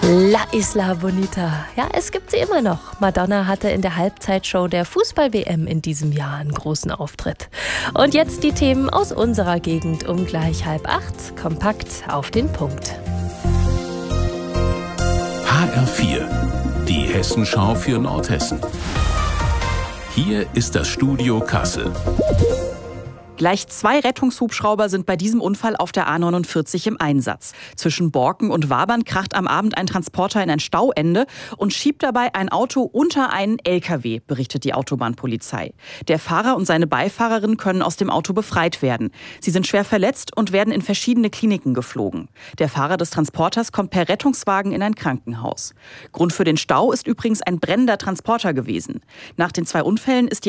La Isla Bonita. Ja, es gibt sie immer noch. Madonna hatte in der Halbzeitshow der Fußball-WM in diesem Jahr einen großen Auftritt. Und jetzt die Themen aus unserer Gegend um gleich 7:30. Kompakt auf den Punkt. HR4, die Hessenschau für Nordhessen. Hier ist das Studio Kassel. Gleich 2 Rettungshubschrauber sind bei diesem Unfall auf der A49 im Einsatz. Zwischen Borken und Wabern kracht am Abend ein Transporter in ein Stauende und schiebt dabei ein Auto unter einen LKW, berichtet die Autobahnpolizei. Der Fahrer und seine Beifahrerin können aus dem Auto befreit werden. Sie sind schwer verletzt und werden in verschiedene Kliniken geflogen. Der Fahrer des Transporters kommt per Rettungswagen in ein Krankenhaus. Grund für den Stau ist übrigens ein brennender Transporter gewesen. Nach den 2 Unfällen ist die